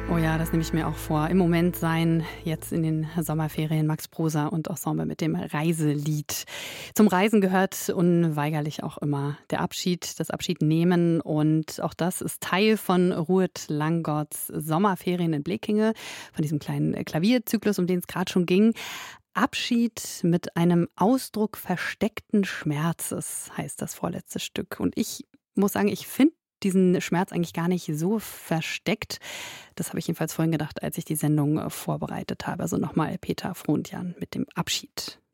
Oh ja, das nehme ich mir auch vor. Im Moment sein, jetzt in den Sommerferien, Max Prosa und Ensemble mit dem Reiselied. Zum Reisen gehört unweigerlich auch immer der Abschied, das Abschiednehmen. Und auch das ist Teil von Ruth Langotts Sommerferien in Blekinge, von diesem kleinen Klavierzyklus, um den es gerade schon ging. Abschied mit einem Ausdruck versteckten Schmerzes heißt das vorletzte Stück. Und ich muss sagen, ich finde diesen Schmerz eigentlich gar nicht so versteckt. Das habe ich jedenfalls vorhin gedacht, als ich die Sendung vorbereitet habe. Also nochmal Peter Frohntian mit dem Abschied.